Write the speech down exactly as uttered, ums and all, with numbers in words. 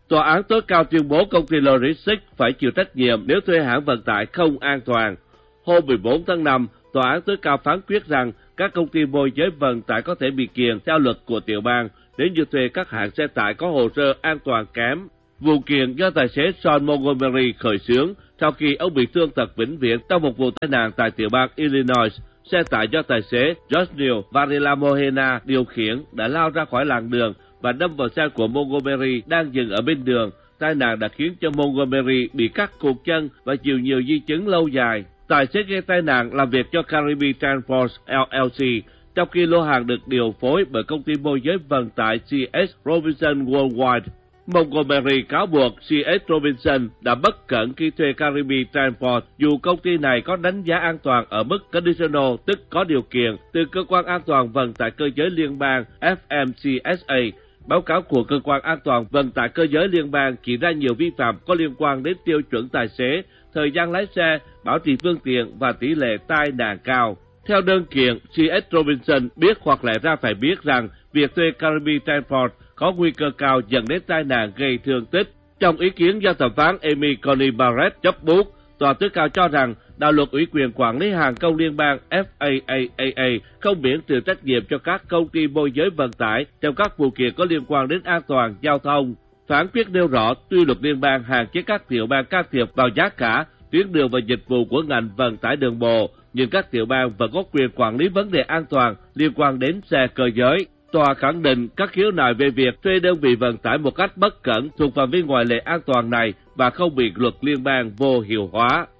Tòa án tối cao tuyên bố công ty Logistics phải chịu trách nhiệm nếu thuê hãng vận tải không an toàn. Hôm mười bốn tháng năm, tòa án tối cao phán quyết rằng các công ty môi giới vận tải có thể bị kiện theo luật của tiểu bang nếu như thuê các hãng xe tải có hồ sơ an toàn kém. Vụ kiện do tài xế Sean Montgomery khởi xướng sau khi ông bị thương tật vĩnh viễn trong một vụ tai nạn tại tiểu bang Illinois. Xe tải do tài xế Josnil Varela Mohena điều khiển đã lao ra khỏi làn đường và đâm vào xe của Montgomery đang dừng ở bên đường. Tai nạn đã khiến cho Montgomery bị cắt cụt chân và chịu nhiều di chứng lâu dài. Tài xế gây tai nạn làm việc cho Caribbean Transport L L C, trong khi lô hàng được điều phối bởi công ty môi giới vận tải C S Robinson Worldwide. Montgomery cáo buộc C S Robinson đã bất cẩn khi thuê Caribbean Transport dù công ty này có đánh giá an toàn ở mức conditional, tức có điều kiện, từ Cơ quan An toàn Vận tải Cơ giới Liên bang F M C S A. Báo cáo của Cơ quan An toàn Vận tải Cơ giới Liên bang chỉ ra nhiều vi phạm có liên quan đến tiêu chuẩn tài xế, thời gian lái xe, bảo trì phương tiện và tỷ lệ tai nạn cao. Theo đơn kiện, C S Robinson biết hoặc lẽ ra phải biết rằng việc thuê Caribbean Transport có nguy cơ cao dẫn đến tai nạn gây thương tích. Trong ý kiến do thẩm phán Amy Coney Barrett chấp bút, tòa tối cao cho rằng đạo luật ủy quyền quản lý hàng không liên bang F A A A A không miễn trừ trách nhiệm cho các công ty môi giới vận tải trong các vụ kiện có liên quan đến an toàn giao thông. Phán quyết nêu rõ tuy luật liên bang hạn chế các tiểu bang can thiệp vào giá cả, tuyến đường và dịch vụ của ngành vận tải đường bộ, nhưng các tiểu bang vẫn có quyền quản lý vấn đề an toàn liên quan đến xe cơ giới. Tòa khẳng định các khiếu nại về việc thuê đơn vị vận tải một cách bất cẩn thuộc phạm vi ngoại lệ an toàn này và không bị luật liên bang vô hiệu hóa.